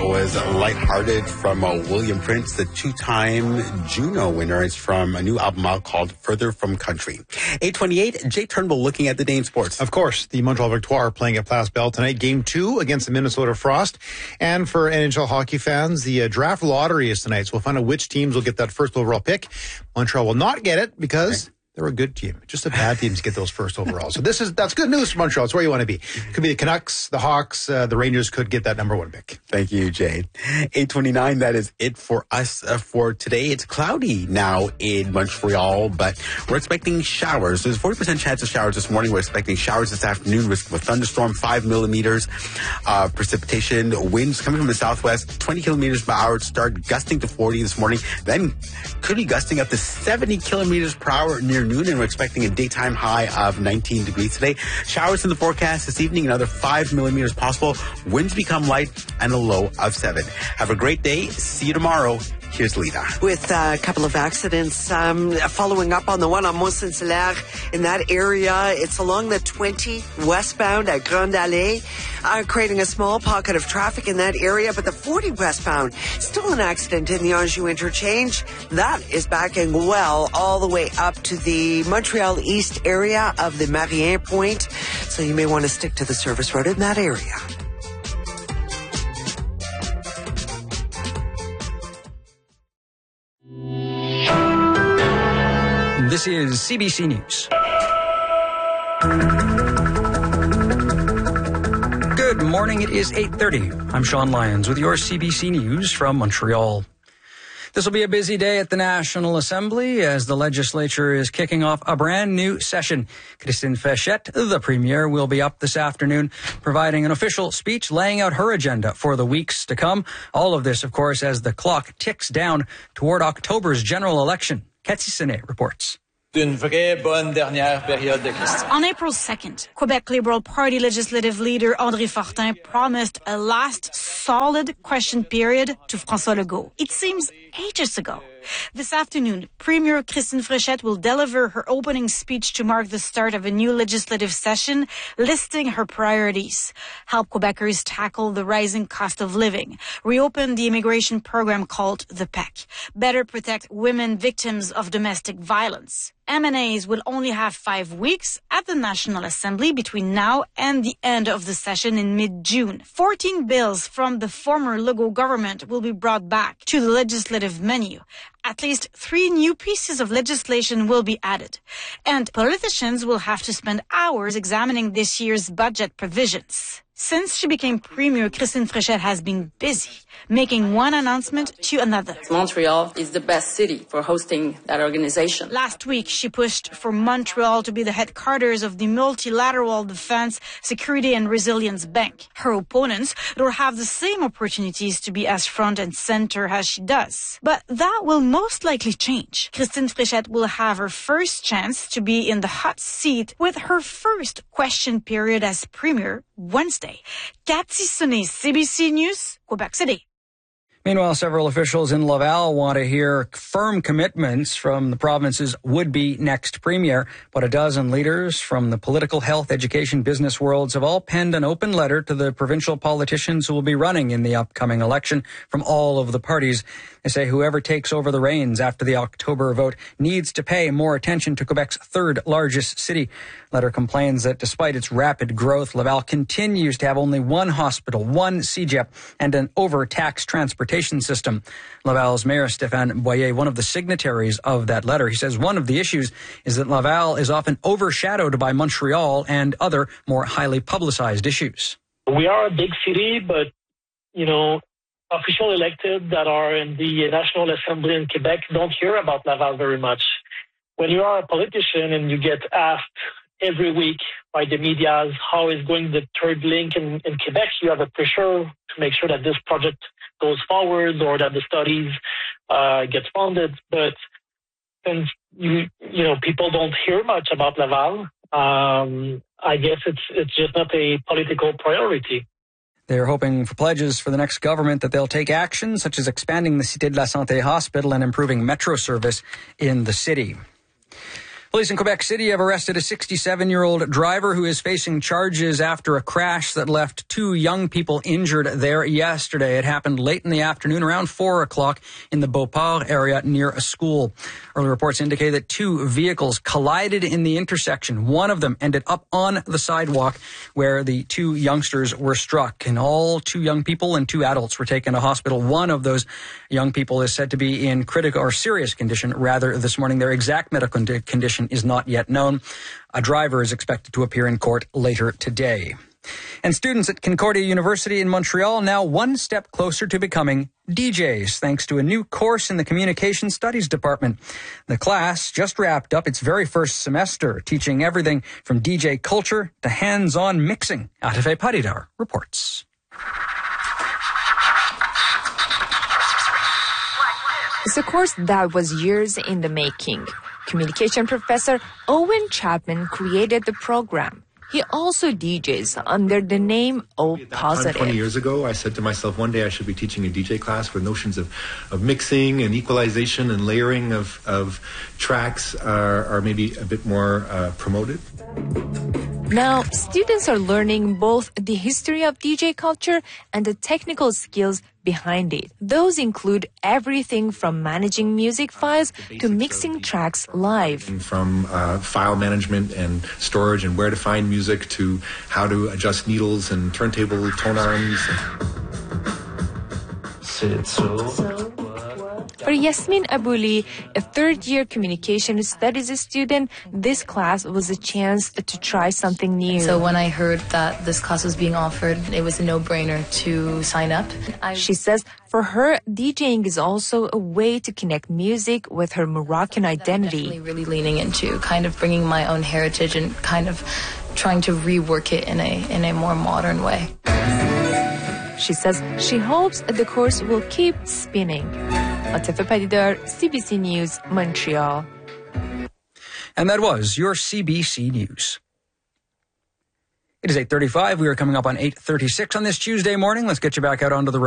was Lighthearted from William Prince, the two-time Juno winner. It's from a new album out called Further From Country. 8:28, Jay Turnbull looking at the Dane Sports. Of course, the Montreal Victoire playing at Place Bell tonight. Game 2 against the Minnesota Frost. And for NHL hockey fans, the draft lottery is tonight. So we'll find out which teams will get that first overall pick. Montreal will not get it because they're a good team. Just a bad team to get those first overall. So that's good news for Montreal. It's where you want to be. It could be the Canucks, the Hawks, the Rangers could get that number 1 pick. Thank you, Jay. 8:29, that is it for us for today. It's cloudy now in Montreal, but we're expecting showers. There's a 40% chance of showers this morning. We're expecting showers this afternoon, risk of a thunderstorm, 5 millimeters precipitation. Winds coming from the southwest, 20 kilometers per hour, start gusting to 40 this morning. Then could be gusting up to 70 kilometers per hour near noon, and we're expecting a daytime high of 19 degrees today. Showers in the forecast this evening, another 5 millimeters possible. Winds become light and a low of 7. Have a great day. See you tomorrow. Here's Lita. With a couple of accidents, following up on the one on Mont-Saint-Hilaire in that area. It's along the 20 westbound at Grande Allée, creating a small pocket of traffic in that area. But the 40 westbound, still an accident in the Anjou interchange. That is backing well all the way up to the Montreal East area of the Marien Point. So you may want to stick to the service road in that area. This is CBC News. Good morning. It is 8:30. I'm Sean Lyons with your CBC News from Montreal. This will be a busy day at the National Assembly as the legislature is kicking off a brand new session. Christine Fréchette, the premier, will be up this afternoon providing an official speech laying out her agenda for the weeks to come. All of this, of course, as the clock ticks down toward October's general election. Cathy Senet reports. On April 2nd, Quebec Liberal Party legislative leader André Fortin promised a last solid question period to François Legault. It seems ages ago. This afternoon, Premier Christine Fréchette will deliver her opening speech to mark the start of a new legislative session, listing her priorities. Help Quebecers tackle the rising cost of living. Reopen the immigration program called the PEC. Better protect women victims of domestic violence. MNAs will only have 5 weeks at the National Assembly between now and the end of the session in mid-June. 14 bills from the former Legault government will be brought back to the legislative menu. At least 3 new pieces of legislation will be added. And politicians will have to spend hours examining this year's budget provisions. Since she became premier, Christine Fréchette has been busy, making one announcement to another. Montreal is the best city for hosting that organization. Last week, she pushed for Montreal to be the headquarters of the Multilateral Defense, Security and Resilience Bank. Her opponents don't have the same opportunities to be as front and center as she does. But that will most likely change. Christine Fréchette will have her first chance to be in the hot seat with her first question period as premier Wednesday. Cathy Senet, CBC News, Quebec City. Meanwhile, several officials in Laval want to hear firm commitments from the province's would-be next premier. But a dozen leaders from the political, health, education, business worlds have all penned an open letter to the provincial politicians who will be running in the upcoming election from all of the parties. They say whoever takes over the reins after the October vote needs to pay more attention to Quebec's third largest city. Letter complains that despite its rapid growth, Laval continues to have only one hospital, one CEGEP, and an overtaxed transportation system. Laval's Mayor Stéphane Boyer, one of the signatories of that letter, he says one of the issues is that Laval is often overshadowed by Montreal and other more highly publicized issues. We are a big city, but, official elected that are in the National Assembly in Quebec don't hear about Laval very much. When you are a politician and you get asked every week by the media how is going the third link in Quebec, you have a pressure to make sure that this project goes forward or that the studies get funded. But since people don't hear much about Laval, I guess it's just not a political priority. They're hoping for pledges for the next government that they'll take action, such as expanding the Cité de la Santé hospital and improving metro service in the city. Police in Quebec City have arrested a 67-year-old driver who is facing charges after a crash that left 2 young people injured there yesterday. It happened late in the afternoon, around 4 o'clock in the Beauport area near a school. Early reports indicate that 2 vehicles collided in the intersection. One of them ended up on the sidewalk where the 2 youngsters were struck. And all 2 young people and 2 adults were taken to hospital. One of those young people is said to be in critical or serious condition, rather, this morning. Their exact medical condition is not yet known. A driver is expected to appear in court later today. And students at Concordia University in Montreal now one step closer to becoming DJs, thanks to a new course in the Communication Studies department. The class just wrapped up its very first semester, teaching everything from DJ culture to hands-on mixing. Atefe Paridar reports. It's a course that was years in the making. Communication professor Owen Chapman created the program. He also DJs under the name O Positive. 20 years ago, I said to myself, one day I should be teaching a DJ class where notions of mixing and equalization and layering of tracks are maybe a bit more promoted. Now, students are learning both the history of DJ culture and the technical skills behind it. Those include everything from managing music files to mixing tracks live. From file management and storage and where to find music to how to adjust needles and turntable tone arms. For Yasmin Abouli, a third-year communication studies student, this class was a chance to try something new. So when I heard that this class was being offered, it was a no-brainer to sign up. She says for her, DJing is also a way to connect music with her Moroccan identity. I'm definitely really leaning into kind of bringing my own heritage and kind of trying to rework it in a more modern way. She says she hopes the course will keep spinning. Atefe Paridar, CBC News, Montreal. And that was your CBC News. It is 8:35. We are coming up on 8:36 on this Tuesday morning. Let's get you back out onto the road.